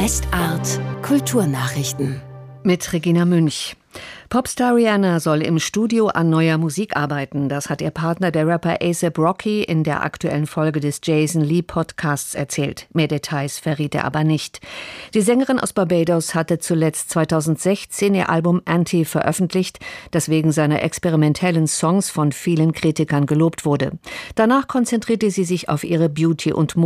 Westart Kulturnachrichten. Mit Regina Münch. Popstar Rihanna soll im Studio an neuer Musik arbeiten. Das hat ihr Partner, der Rapper A$AP Rocky, in der aktuellen Folge des Jason Lee Podcasts erzählt. Mehr Details verriet er aber nicht. Die Sängerin aus Barbados hatte zuletzt 2016 ihr Album Anti veröffentlicht, das wegen seiner experimentellen Songs von vielen Kritikern gelobt wurde. Danach konzentrierte sie sich auf ihre Beauty- und